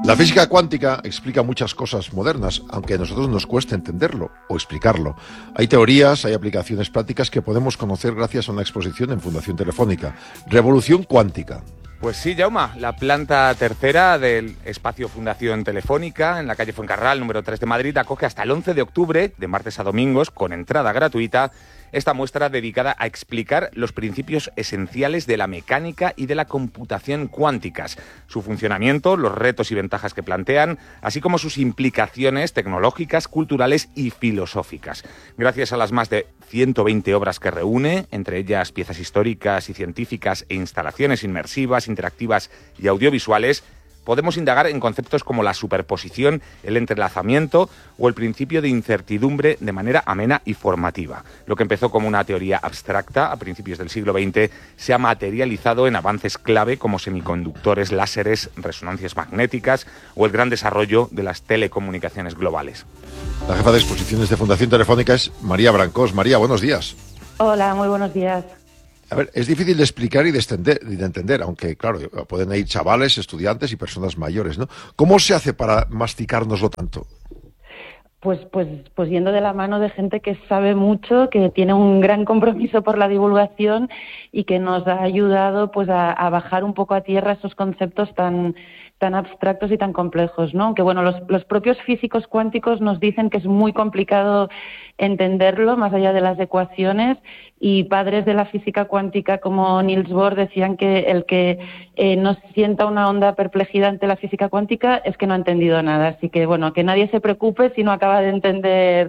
La física cuántica explica muchas cosas modernas, aunque a nosotros nos cueste entenderlo o explicarlo. Hay teorías, hay aplicaciones prácticas que podemos conocer gracias a una exposición en Fundación Telefónica. Revolución cuántica. Pues sí, Jauma, la planta tercera del espacio Fundación Telefónica en la calle Fuencarral, número 3 de Madrid, acoge hasta el 11 de octubre, de martes a domingos, con entrada gratuita, esta muestra dedicada a explicar los principios esenciales de la mecánica y de la computación cuánticas, su funcionamiento, los retos y ventajas que plantean, así como sus implicaciones tecnológicas, culturales y filosóficas. Gracias a las más de 120 obras que reúne, entre ellas piezas históricas y científicas e instalaciones inmersivas, interactivas y audiovisuales, podemos indagar en conceptos como la superposición, el entrelazamiento o el principio de incertidumbre de manera amena y formativa. Lo que empezó como una teoría abstracta a principios del siglo XX se ha materializado en avances clave como semiconductores, láseres, resonancias magnéticas o el gran desarrollo de las telecomunicaciones globales. La jefa de exposiciones de Fundación Telefónica es María Brancós. María, buenos días. Hola, muy buenos días. A ver, es difícil de explicar y de entender, aunque, claro, pueden ir chavales, estudiantes y personas mayores, ¿no? ¿Cómo se hace para masticárnoslo tanto? Pues yendo de la mano de gente que sabe mucho, que tiene un gran compromiso por la divulgación y que nos ha ayudado pues a bajar un poco a tierra esos conceptos tan abstractos y tan complejos, ¿no? Aunque bueno, los propios físicos cuánticos nos dicen que es muy complicado entenderlo más allá de las ecuaciones, y padres de la física cuántica como Niels Bohr decían que el que no sienta una honda perplejidad ante la física cuántica es que no ha entendido nada. Así que bueno, que nadie se preocupe si no acaba de entender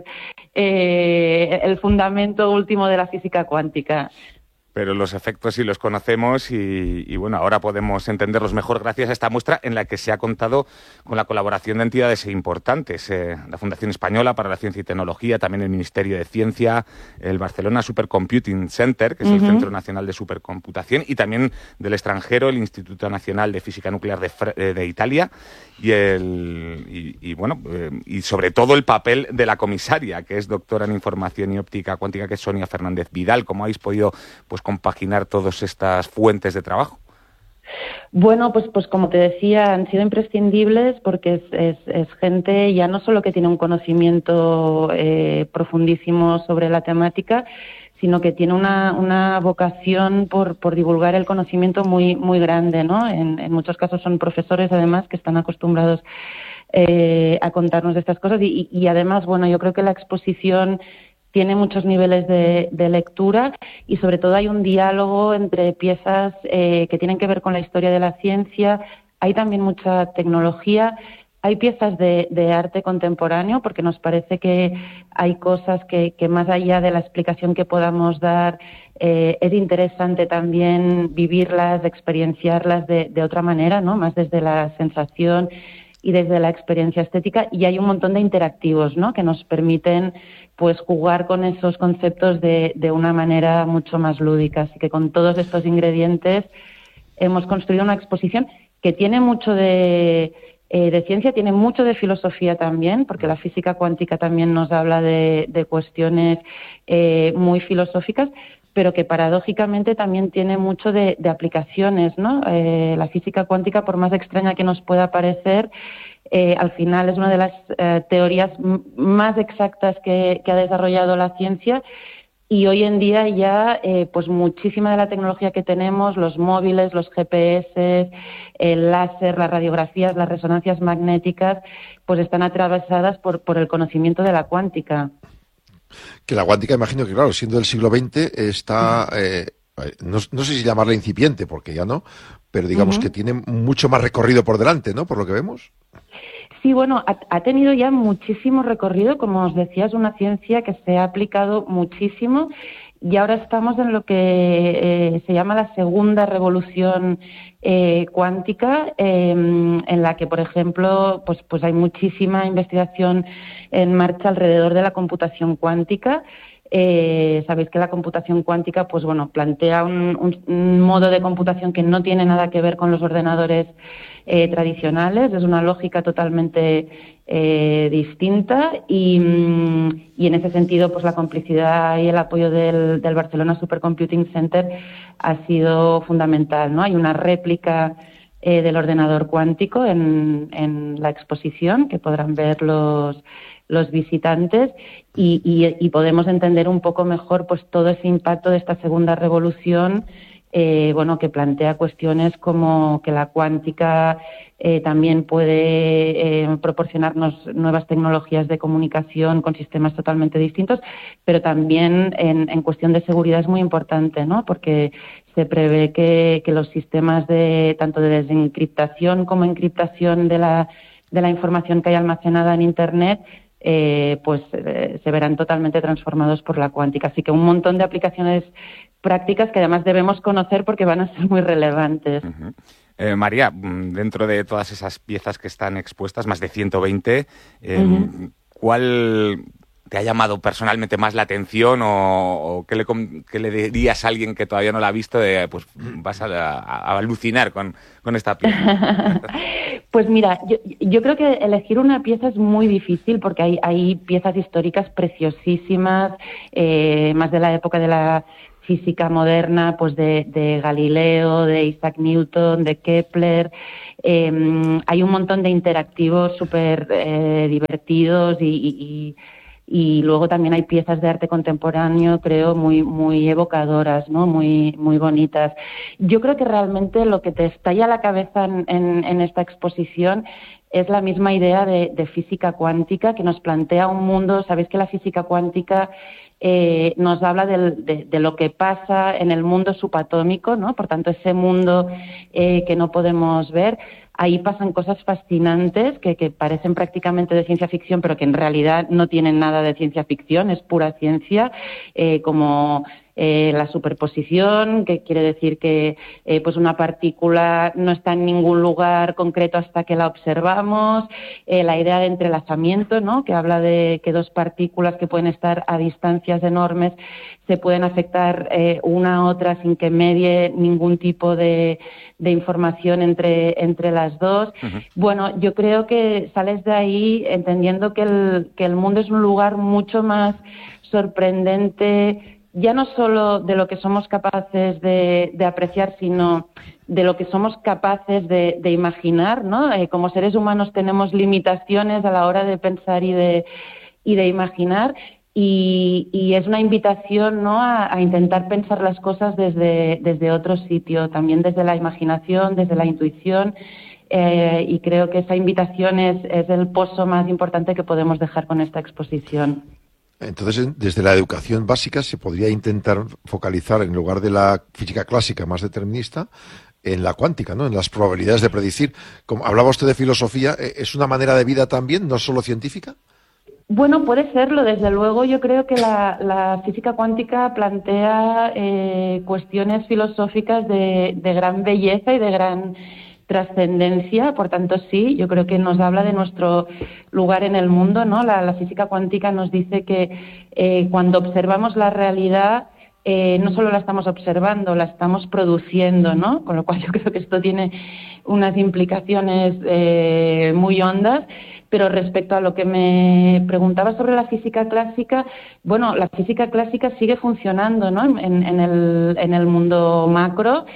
el fundamento último de la física cuántica. Pero los efectos sí los conocemos y bueno, ahora podemos entenderlos mejor gracias a esta muestra en la que se ha contado con la colaboración de entidades importantes. La Fundación Española para la Ciencia y Tecnología, también el Ministerio de Ciencia, el Barcelona Supercomputing Center, que es el Centro Nacional de Supercomputación, y también del extranjero, el Instituto Nacional de Física Nuclear de Italia, y sobre todo el papel de la comisaria, que es doctora en Información y Óptica Cuántica, que es Sonia Fernández Vidal. ¿Cómo habéis podido compaginar todas estas fuentes de trabajo? Bueno, pues como te decía, han sido imprescindibles porque es gente ya no solo que tiene un conocimiento profundísimo sobre la temática, sino que tiene una vocación por divulgar el conocimiento muy, muy grande, ¿no? En muchos casos son profesores, además, que están acostumbrados a contarnos de estas cosas y además, bueno, yo creo que la exposición tiene muchos niveles de lectura y sobre todo hay un diálogo entre piezas que tienen que ver con la historia de la ciencia. Hay también mucha tecnología, hay piezas de arte contemporáneo, porque nos parece que hay cosas que más allá de la explicación que podamos dar, es interesante también vivirlas, experienciarlas de otra manera, ¿no? Más desde la sensación y desde la experiencia estética, y hay un montón de interactivos, ¿no? Que nos permiten pues jugar con esos conceptos de una manera mucho más lúdica. Así que con todos estos ingredientes hemos construido una exposición que tiene mucho de ciencia, tiene mucho de filosofía también, porque la física cuántica también nos habla de cuestiones muy filosóficas, pero que paradójicamente también tiene mucho de aplicaciones, ¿no? La física cuántica, por más extraña que nos pueda parecer, al final es una de las teorías más exactas que ha desarrollado la ciencia, y hoy en día ya pues muchísima de la tecnología que tenemos, los móviles, los GPS, el láser, las radiografías, las resonancias magnéticas, pues están atravesadas por el conocimiento de la cuántica. Que la cuántica, imagino que, claro, siendo del siglo XX, está, no sé si llamarla incipiente, porque ya no, pero digamos que tiene mucho más recorrido por delante, ¿no?, por lo que vemos. Sí, bueno, ha tenido ya muchísimo recorrido, como os decía, es una ciencia que se ha aplicado muchísimo y ahora estamos en lo que se llama la segunda revolución cuántica, en la que, por ejemplo, pues hay muchísima investigación en marcha alrededor de la computación cuántica. Sabéis que la computación cuántica, pues bueno, plantea un modo de computación que no tiene nada que ver con los ordenadores tradicionales, es una lógica totalmente distinta y en ese sentido pues la complicidad y el apoyo del Barcelona Supercomputing Center ha sido fundamental, ¿no? Hay una réplica del ordenador cuántico en la exposición, que podrán ver los visitantes, y podemos entender un poco mejor pues todo ese impacto de esta segunda revolución, que plantea cuestiones como que la cuántica también puede proporcionarnos nuevas tecnologías de comunicación con sistemas totalmente distintos, pero también en cuestión de seguridad es muy importante, ¿no? Porque se prevé que los sistemas tanto de desencriptación como encriptación de la información que hay almacenada en Internet se verán totalmente transformados por la cuántica. Así que un montón de aplicaciones prácticas que además debemos conocer porque van a ser muy relevantes. Uh-huh. María, dentro de todas esas piezas que están expuestas, más de 120, ¿cuál te ha llamado personalmente más la atención o qué le dirías a alguien que todavía no la ha visto? Pues vas a alucinar con esta pieza. Pues mira, yo creo que elegir una pieza es muy difícil porque hay piezas históricas preciosísimas, más de la época de la física moderna, pues de Galileo, de Isaac Newton, de Kepler. Hay un montón de interactivos súper divertidos y luego también hay piezas de arte contemporáneo, creo, muy, muy evocadoras, ¿no? Muy, muy bonitas. Yo creo que realmente lo que te estalla a la cabeza en esta exposición es la misma idea de física cuántica, que nos plantea un mundo. Sabéis que la física cuántica nos habla de lo que pasa en el mundo subatómico, ¿no? Por tanto, ese mundo que no podemos ver. Ahí pasan cosas fascinantes que parecen prácticamente de ciencia ficción, pero que en realidad no tienen nada de ciencia ficción, es pura ciencia, como la superposición, que quiere decir que pues una partícula no está en ningún lugar concreto hasta que la observamos, la idea de entrelazamiento, ¿no? Que habla de que dos partículas que pueden estar a distancias enormes se pueden afectar una a otra sin que medie ningún tipo de información entre las dos. Uh-huh. Bueno, yo creo que sales de ahí entendiendo que el mundo es un lugar mucho más sorprendente, ya no solo de lo que somos capaces de apreciar, sino de lo que somos capaces de imaginar, ¿no? Como seres humanos tenemos limitaciones a la hora de pensar y de imaginar. Y es una invitación, ¿no?, a intentar pensar las cosas desde otro sitio, también desde la imaginación, desde la intuición, y creo que esa invitación es el pozo más importante que podemos dejar con esta exposición. Entonces, desde la educación básica se podría intentar focalizar, en lugar de la física clásica más determinista, en la cuántica, ¿no?, en las probabilidades de predecir. Como hablaba usted de filosofía, ¿es una manera de vida también, no solo científica? Bueno, puede serlo. Desde luego, yo creo que la física cuántica plantea cuestiones filosóficas de gran belleza y de gran trascendencia. Por tanto, sí, yo creo que nos habla de nuestro lugar en el mundo, ¿no? La física cuántica nos dice que cuando observamos la realidad, no solo la estamos observando, la estamos produciendo, ¿no? Con lo cual yo creo que esto tiene unas implicaciones muy hondas. Pero respecto a lo que me preguntaba sobre la física clásica, bueno, la física clásica sigue funcionando, ¿no?, en el mundo macro.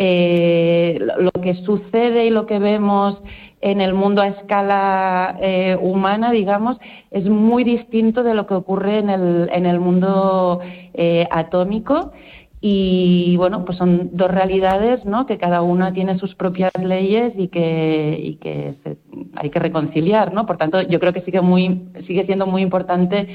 Lo que sucede y lo que vemos en el mundo a escala humana, digamos, es muy distinto de lo que ocurre en el mundo atómico. Y bueno, pues son dos realidades, ¿no?, que cada una tiene sus propias leyes y que hay que reconciliar, ¿no? Por tanto, yo creo que sigue siendo muy importante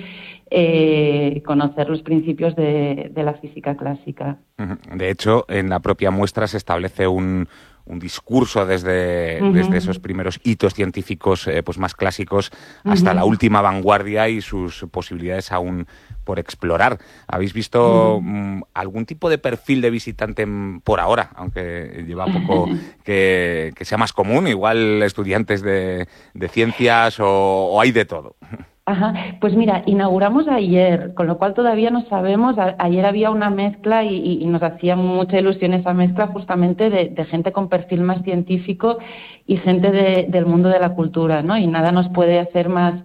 conocer los principios de la física clásica. De hecho, en la propia muestra se establece un discurso desde esos primeros hitos científicos pues más clásicos hasta la última vanguardia y sus posibilidades aún por explorar. ¿Habéis visto algún tipo de perfil de visitante por ahora, aunque lleva poco que sea más común, igual estudiantes de ciencias o hay de todo? Ajá, pues mira, inauguramos ayer, con lo cual todavía no sabemos. Ayer había una mezcla y nos hacía mucha ilusión esa mezcla justamente de gente con perfil más científico y gente del mundo de la cultura, ¿no? Y nada nos puede hacer más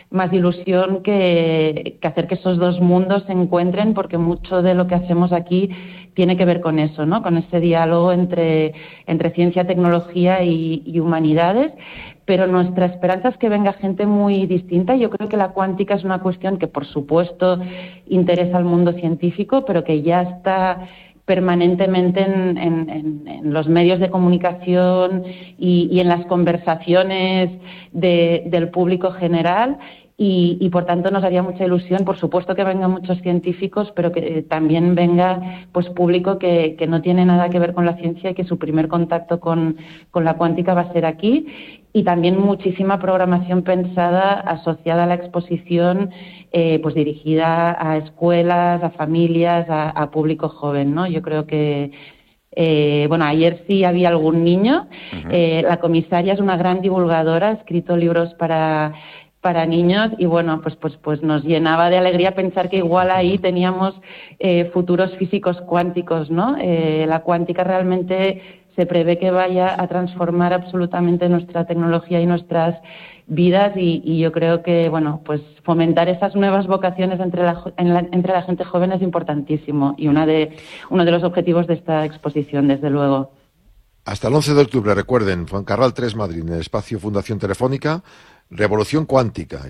más ilusión que hacer que esos dos mundos se encuentren, porque mucho de lo que hacemos aquí tiene que ver con eso, ¿no? Con ese diálogo entre ciencia, tecnología y humanidades. Pero nuestra esperanza es que venga gente muy distinta. Yo creo que la cuántica es una cuestión que, por supuesto, interesa al mundo científico, pero que ya está permanentemente en los medios de comunicación y en las conversaciones del público general. Y por tanto nos haría mucha ilusión, por supuesto, que vengan muchos científicos, pero que también venga pues público que no tiene nada que ver con la ciencia y que su primer contacto con la cuántica va a ser aquí. Y también muchísima programación pensada asociada a la exposición, pues dirigida a escuelas, a familias, a público joven, ¿no? Yo creo que bueno, ayer sí había algún niño. La comisaria es una gran divulgadora, ha escrito libros para niños y bueno, pues nos llenaba de alegría pensar que igual ahí teníamos futuros físicos cuánticos, ¿no? La cuántica realmente se prevé que vaya a transformar absolutamente nuestra tecnología y nuestras vidas y yo creo que, bueno, pues fomentar esas nuevas vocaciones entre la gente joven es importantísimo y uno de los objetivos de esta exposición, desde luego. Hasta el 11 de octubre, recuerden, Fuencarral 3 Madrid, en el espacio Fundación Telefónica, Revolución Cuántica.